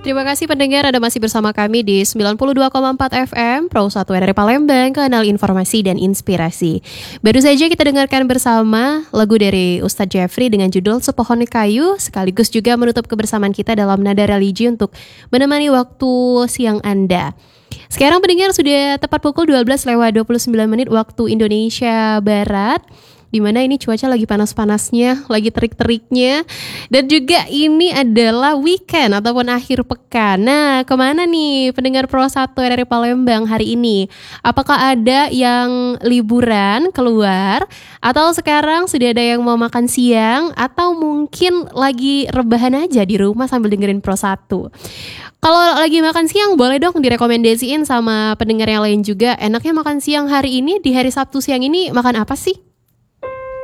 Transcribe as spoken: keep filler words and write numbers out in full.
Terima kasih pendengar, Anda masih bersama kami di sembilan puluh dua koma empat F M Pro satu R R I Palembang, kanal informasi dan inspirasi. Baru saja kita dengarkan bersama lagu dari Ustadz Jeffrey dengan judul Sepohon Kayu, sekaligus juga menutup kebersamaan kita dalam nada religi untuk menemani waktu siang Anda. Sekarang pendengar sudah tepat pukul dua belas lewat dua puluh sembilan menit waktu Indonesia Barat, di mana ini cuaca lagi panas-panasnya, lagi terik-teriknya, dan juga ini adalah weekend ataupun akhir pekan. Nah, kemana nih pendengar Pro satu R R I Palembang hari ini? Apakah ada yang liburan keluar, atau sekarang sudah ada yang mau makan siang, atau mungkin lagi rebahan aja di rumah sambil dengerin Pro satu? Kalau lagi makan siang, boleh dong direkomendasiin sama pendengar yang lain juga, enaknya makan siang hari ini, di hari Sabtu siang ini makan apa sih?